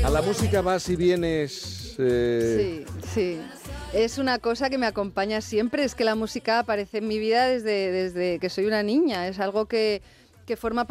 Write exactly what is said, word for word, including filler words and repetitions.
A la música vas y vienes... Eh... Sí, sí. Es una cosa que me acompaña siempre, es que la música aparece en mi vida desde, desde que soy una niña, es algo que, que forma